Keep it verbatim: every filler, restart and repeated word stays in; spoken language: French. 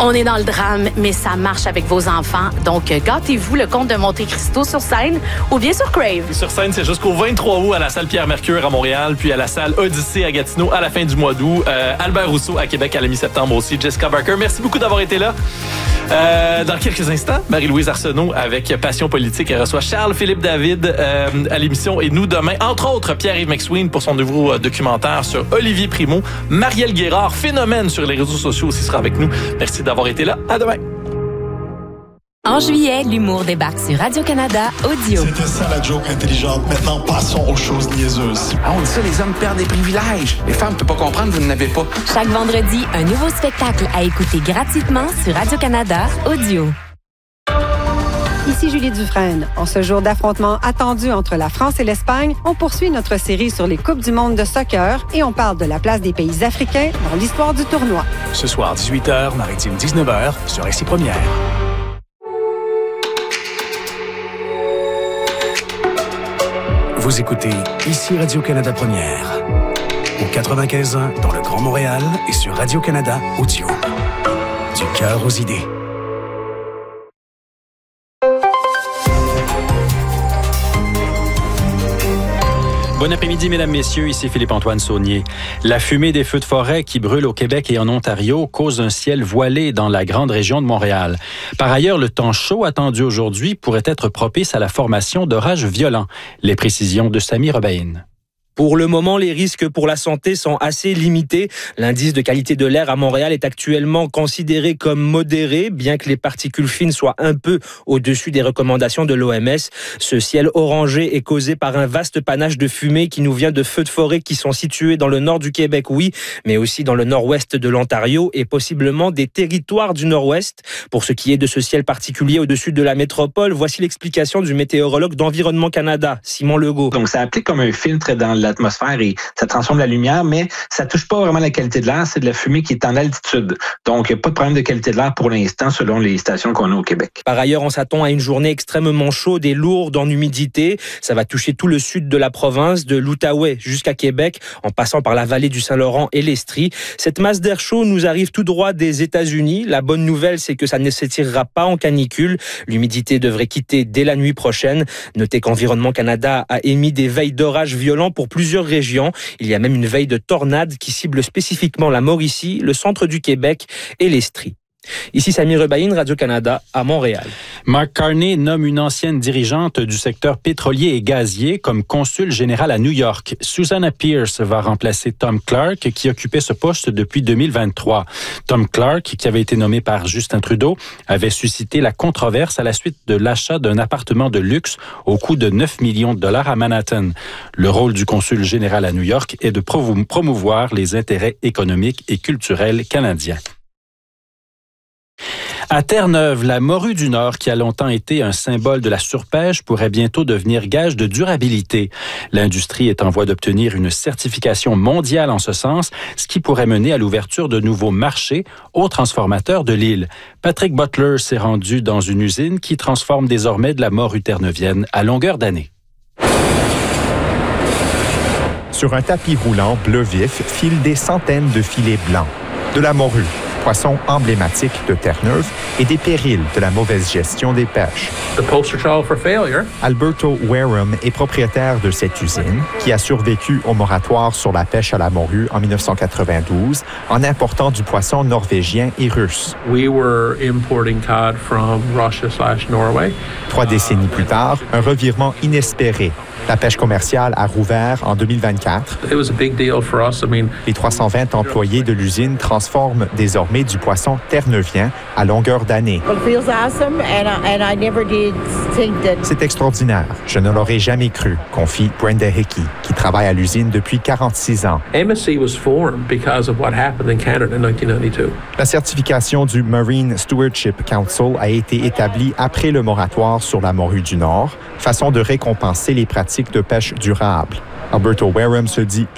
On est dans le drame, mais ça marche avec vos enfants. Donc, gâtez-vous le Comte de Monte Cristo sur scène ou bien sur Crave. Sur scène, c'est jusqu'au vingt-trois août à la salle Pierre-Mercure à Montréal, puis à la salle Odyssée à Gatineau à la fin du mois d'août. Euh, Albert Rousseau à Québec à la mi-septembre aussi. Jessica Barker, merci beaucoup d'avoir été là. Euh, dans quelques instants, Marie-Louise Arsenault avec Passion politique. Elle reçoit Charles-Philippe David euh, à l'émission et nous demain, entre autres, Pierre-Yves McSween pour son nouveau euh, documentaire sur Olivier Primo. Marielle Guérard, phénomène sur les réseaux sociaux aussi, sera avec nous. Merci d'avoir été là. À demain. En juillet, l'humour débarque sur Radio-Canada Audio. C'était ça la joke intelligente. Maintenant, passons aux choses niaiseuses. Ah, on dit ça, les hommes perdent des privilèges. Les femmes ne peuvent pas comprendre, vous n'en avez pas. Chaque vendredi, un nouveau spectacle à écouter gratuitement sur Radio-Canada Audio. Ici Julie Dufresne. En ce jour d'affrontement attendu entre la France et l'Espagne, on poursuit notre série sur les Coupes du monde de soccer et on parle de la place des pays africains dans l'histoire du tournoi. Ce soir, dix-huit heures, Maritime dix-neuf heures, sur R C Première. Vous écoutez ici Radio-Canada Première. Au quatre-vingt-quinze ans dans le Grand Montréal et sur Radio-Canada Audio. Du cœur aux idées. Bon après-midi, mesdames, messieurs. Ici Philippe-Antoine Saunier. La fumée des feux de forêt qui brûlent au Québec et en Ontario cause un ciel voilé dans la grande région de Montréal. Par ailleurs, le temps chaud attendu aujourd'hui pourrait être propice à la formation d'orages violents. Les précisions de Samy Rebaïne. Pour le moment, les risques pour la santé sont assez limités. L'indice de qualité de l'air à Montréal est actuellement considéré comme modéré, bien que les particules fines soient un peu au-dessus des recommandations de l'O M S. Ce ciel orangé est causé par un vaste panache de fumée qui nous vient de feux de forêt qui sont situés dans le nord du Québec, oui, mais aussi dans le nord-ouest de l'Ontario et possiblement des territoires du nord-ouest. Pour ce qui est de ce ciel particulier au-dessus de la métropole, voici l'explication du météorologue d'Environnement Canada, Simon Legault. Donc, ça applique comme un filtre dans l'atmosphère et ça transforme la lumière, mais ça touche pas vraiment la qualité de l'air, c'est de la fumée qui est en altitude. Donc, pas de problème de qualité de l'air pour l'instant selon les stations qu'on a au Québec. Par ailleurs, on s'attend à une journée extrêmement chaude et lourde en humidité. Ça va toucher tout le sud de la province, de l'Outaouais jusqu'à Québec, en passant par la vallée du Saint-Laurent et l'Estrie. Cette masse d'air chaud nous arrive tout droit des États-Unis. La bonne nouvelle, c'est que ça ne s'étirera pas en canicule. L'humidité devrait quitter dès la nuit prochaine. Notez qu'Environnement Canada a émis des veilles d'orages violents pour plusieurs régions. Il y a même une veille de tornade qui cible spécifiquement la Mauricie, le centre du Québec et l'Estrie. Ici Samy Rebaïne, Radio-Canada, à Montréal. Mark Carney nomme une ancienne dirigeante du secteur pétrolier et gazier comme consul général à New York. Susanna Pierce va remplacer Tom Clark, qui occupait ce poste depuis deux mille vingt-trois. Tom Clark, qui avait été nommé par Justin Trudeau, avait suscité la controverse à la suite de l'achat d'un appartement de luxe au coût de neuf millions de dollars à Manhattan. Le rôle du consul général à New York est de promouvoir les intérêts économiques et culturels canadiens. À Terre-Neuve, la morue du Nord, qui a longtemps été un symbole de la surpêche, pourrait bientôt devenir gage de durabilité. L'industrie est en voie d'obtenir une certification mondiale en ce sens, ce qui pourrait mener à l'ouverture de nouveaux marchés aux transformateurs de l'île. Patrick Butler s'est rendu dans une usine qui transforme désormais de la morue terneuvienne à longueur d'année. Sur un tapis roulant bleu vif filent des centaines de filets blancs. De la morue, poisson emblématique de Terre-Neuve, et des périls de la mauvaise gestion des pêches. The poster child for failure. Alberto Wareham est propriétaire de cette usine qui a survécu au moratoire sur la pêche à la morue en dix-neuf cent quatre-vingt-douze en important du poisson norvégien et russe. We were importing cod from Russia slash Norway. Trois décennies plus tard, un revirement inespéré. La pêche commerciale a rouvert en deux mille vingt-quatre. It was a big deal for us. I mean, les trois cent vingt employés de l'usine transforment désormais du poisson terneuvien à longueur d'année. C'est extraordinaire. Je ne l'aurais jamais cru, confie Brenda Hickey, qui travaille à l'usine depuis quarante-six ans. M S C was formed because of what happened in Canada in nineteen ninety-two. La certification du Marine Stewardship Council a été établie après le moratoire sur la morue du Nord, façon de récompenser les pratiques de pêche durable. Alberto Wareham se dit